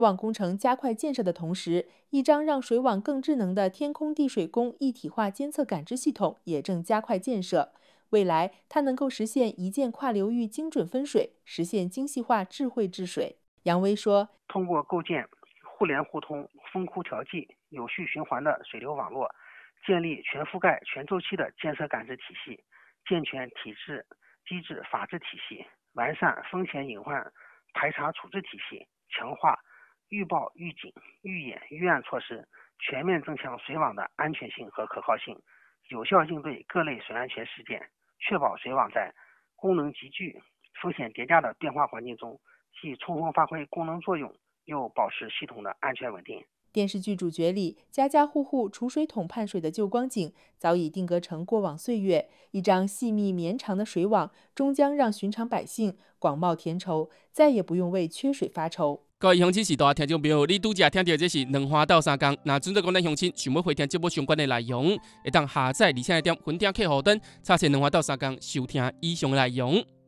网工程加快建设的同时，一张让水网更智能的天空地水工一体化监测感知系统也正加快建设。未来，它能够实现一键跨流域精准分水，实现精细化智慧治水。杨威说：“ 通过构建互联互通、分窟调剂、有序循环的水流网络，建立全覆盖、全周期的监测感知体系，健全体制机制法治体系，完善风险隐患排查处置体系，强化预报、预警、预演、预案措施，全面增强水网的安全性和可靠性，有效应对各类水安全事件，确保水网在功能集聚、风险叠加的变化环境中，既充分发挥功能作用，又保持系统的安全稳定。” 电视剧主角里，家家户户储水桶盼水的旧光景，早已定格成过往岁月。一张细密绵长的水网，终将让寻常百姓广袤田畴，再也不用为缺水发愁。 各位乡亲时代听众朋友，你拄则听到这是两花斗三工。那准备讲咱乡亲想要回听节目相关的内容，会当下载而且点分点客户端，查询两花斗三工收听以上的内容。